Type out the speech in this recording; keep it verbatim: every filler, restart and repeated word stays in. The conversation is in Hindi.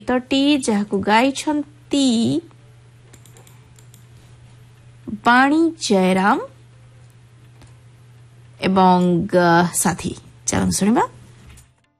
गीतटी जहाकु गाइछन्ती बाणी जयराम एवं साथी। चलन सुनिबा।